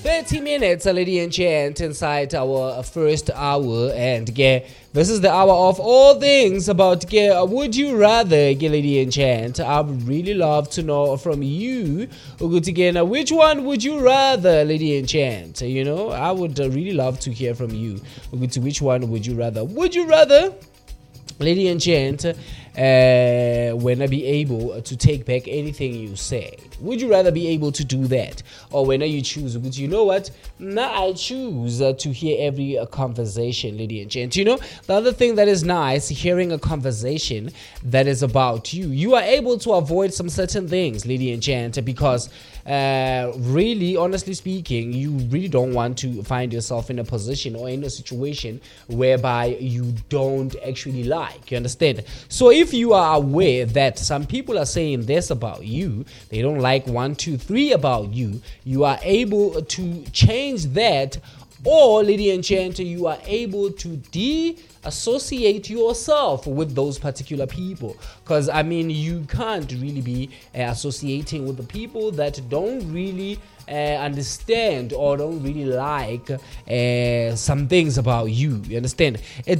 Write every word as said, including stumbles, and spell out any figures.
thirty minutes, lady and gent, inside our first hour. And yeah, this is the hour of all things about yeah, would you rather, yeah, lady and gent. I would really love to know from you, again, which one would you rather, lady and gent? You know, I would uh, really love to hear from you. Which one would you rather? Would you rather, lady and gent, uh, when I be able to take back anything you say? Would you rather be able to do that? Or when you choose, would you know what? Now I choose uh, to hear every uh, conversation, lady and gent. You know, the other thing that is nice, hearing a conversation that is about you. You are able to avoid some certain things, lady and gent, because uh, really, honestly speaking, you really don't want to find yourself in a position or in a situation whereby you don't actually like. You understand? So if you are aware that some people are saying this about you, they don't like one, two, three about you, you are able to change that. Or, lady and gent, you are able to de-associate yourself with those particular people. Because, I mean, you can't really be uh, associating with the people that don't really uh, understand or don't really like uh, some things about you. You understand? It